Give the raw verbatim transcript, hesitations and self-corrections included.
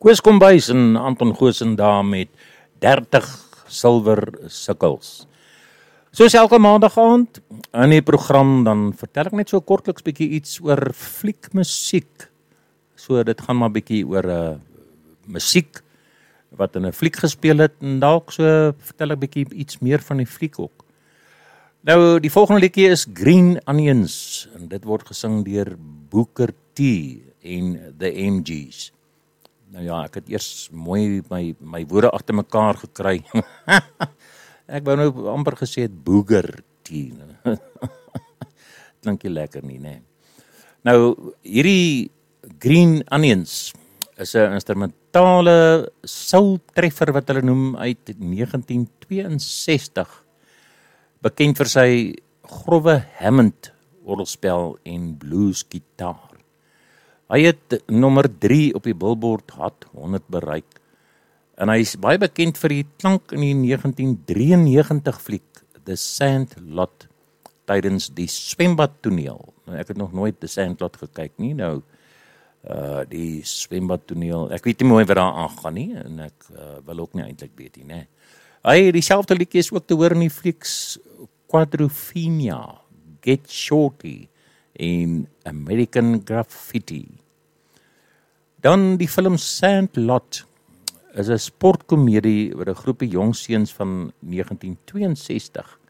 Koos Kombuis en Anton Goosen daar met dertig silwer sikkels. Soos elke maandag aand in die program, dan vertel ek net so kortliks bietjie iets oor fliekmusiek. So dit gaan maar bietjie oor 'n uh, musiek wat in 'n fliek gespeel het, en dalk so vertel ek bietjie iets meer van die fliek ook. Nou, die volgende liedjie is Green Onions, en dit word gesing deur Booker T en The M Gs. Nou ja, ek het eers mooi my, my woorde agter mekaar gekry. Ek wou nou amper gesê het Booger T. Klink nie lekker nie, né? Nou, hierdie Green Onions is 'n instrumentale soul-treffer wat hulle noem uit negentien tweeënsestig. Bekend vir sy grove Hammond orgelspel en blues gitaar. Hy het nommer drie op die Billboard Hot honderd bereik. En hy is baie bekend vir die klank in die negentien drieënnegentig fliek The Sandlot tydens die swembadtoneel. Nou, ek het nog nooit The Sandlot gekyk nie. Nou uh die swembadtoneel. Ek weet nie mooi wat daar aangaan nie, en ek uh, wil ook nie eintlik weet nie, né? Hy dieselfde liedjie is ook te hoor in die flieks Quadrophenia, Get Shorty en American Graffiti. Dan die film Sandlot is 'n sportkomedie oor 'n groepie jong seuns van negentien tweeënsestig